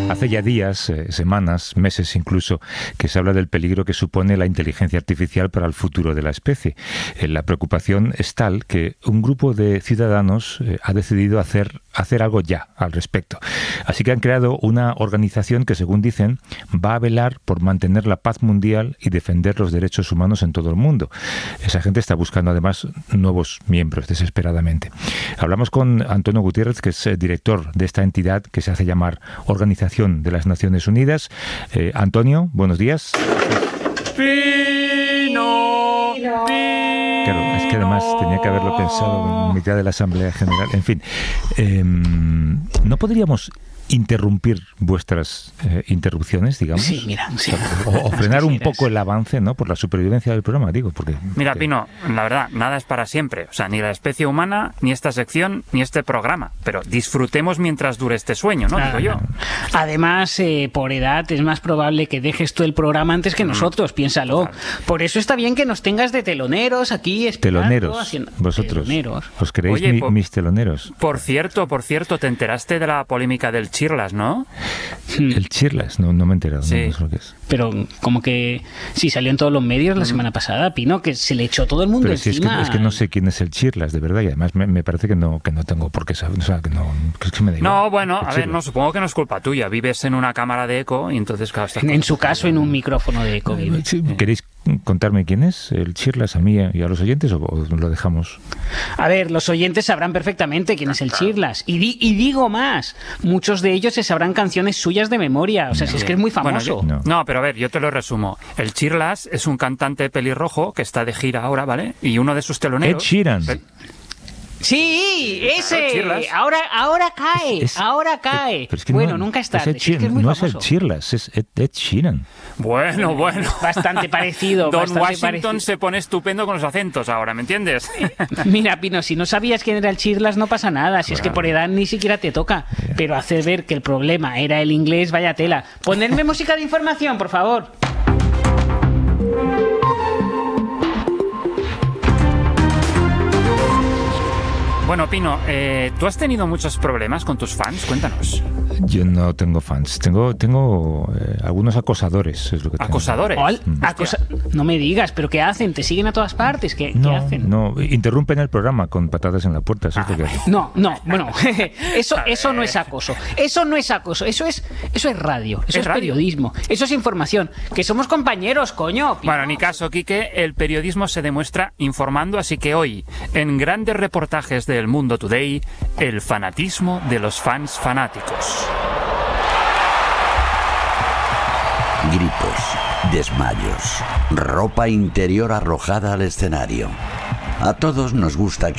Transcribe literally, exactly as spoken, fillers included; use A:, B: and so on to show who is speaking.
A: Hace ya días, eh, semanas, meses incluso, que se habla del peligro que supone la inteligencia artificial para el futuro de la especie. Eh, la preocupación es tal que un grupo de ciudadanos eh, ha decidido hacer, hacer algo ya al respecto. Así que han creado una organización que, según dicen, va a velar por mantener la paz mundial y defender los derechos humanos en todo el mundo. Esa gente está buscando además nuevos miembros desesperadamente. Hablamos con Antonio Gutiérrez, que es eh, director de esta entidad que se hace llamar Organización de las Naciones Unidas. Eh, Antonio, buenos días.
B: Pino, Pino.
A: Claro, es que además tenía que haberlo pensado en mitad de la Asamblea General. En fin, eh, ¿no podríamos interrumpir vuestras eh, interrupciones, digamos?
B: Sí, mira, sí.
A: O, o frenar un poco el avance, ¿no? Por la supervivencia del programa, digo, porque...
C: Mira,
A: que...
C: Pino, la verdad, nada es para siempre. O sea, ni la especie humana, ni esta sección, ni este programa. Pero disfrutemos mientras dure este sueño, ¿no?
B: Ah,
C: Digo yo.
B: Además, eh, por edad, es más probable que dejes tú el programa antes que nosotros, piénsalo.
C: Claro.
B: Por eso está bien que nos tengas de teloneros aquí.
A: Teloneros,
B: haciendo...
A: vosotros.
B: Teloneros.
A: ¿Os creéis
C: Oye,
A: mi,
C: por...
A: mis teloneros?
C: Por cierto, por cierto, te enteraste de la polémica del Chirlas, ¿no?
A: El Chirlas, no, no me he enterado.
C: Sí.
A: No, no sé lo que es.
B: Pero como que sí salió en todos los medios la semana pasada, Pino, que se le echó todo el mundo
A: Pero si
B: encima.
A: es que, es que no sé quién es el Chirlas, de verdad, y además me, me parece que no, que no tengo por qué saber, o sea, que no, que es que me da igual.
C: No, bueno,
A: El
C: a ver,
A: Chirlas.
C: no, supongo que no es culpa tuya. Vives en una cámara de eco y entonces, claro, estas
B: En
C: cosas-
B: su caso, en un micrófono de eco. vive.
A: Sí, ¿queréis contarme quién es el Chirlas a mí y a los oyentes o, o lo dejamos?
B: A ver, los oyentes sabrán perfectamente quién es el Chirlas. Y, di- y digo más, muchos de ellos se sabrán canciones suyas de memoria. O sea, si es que es muy
C: Bueno,
B: famoso.
C: yo-
A: No.
C: no, pero a ver, yo te lo resumo. El Chirlas es un cantante pelirrojo que está de gira ahora, ¿vale? Y uno de sus
A: Ed
C: teloneros...
A: Sheeran.
C: Pe-
B: Sí, ese.
C: Chirlas.
B: Ahora, ahora cae.
A: Es- es-
B: ahora cae.
A: Pero es que
B: bueno,
A: no-
B: nunca es
A: es
B: tarde.
A: Ed
B: Es que es
A: Sheeran,
B: muy
A: no es el
B: famoso.
A: Chirlas, es Ed, Ed Sheeran.
C: Bueno, bueno.
B: Bastante parecido.
C: Don
B: bastante
C: Washington
B: parecido.
C: se pone estupendo con los acentos ahora, ¿me entiendes?
B: Mira, Pino, si no sabías quién era el Chirlas, no pasa nada. Si es que
A: Claro.
B: por edad ni siquiera te toca. Pero hacer ver que el problema era el inglés, vaya tela. Ponerme música de información, por favor.
C: Bueno, Pino, eh, ¿tú has tenido muchos problemas con tus fans? Cuéntanos.
A: Yo no tengo fans, tengo tengo eh, algunos acosadores, es lo que tengo.
C: ¿Acosadores?
B: Ol,
C: Hostia.
B: acosa- No me digas, ¿pero qué hacen? ¿Te siguen a todas partes? ¿Qué, qué
A: No,
B: hacen?
A: no, interrumpen el programa con patadas en la puerta, eso es lo que hacen.
B: No, no, bueno, eso, eso no es acoso. Eso no es acoso, eso es, eso es radio, eso
C: ¿Es
B: es,
C: radio?
B: periodismo, eso es información. Que somos compañeros, coño. Pino.
C: Bueno, ni caso, Quique, el periodismo se demuestra informando, así que hoy, en grandes reportajes del Mundo Today, el fanatismo de los fans fanáticos.
D: Gritos, desmayos, ropa interior arrojada al escenario. A todos nos gusta que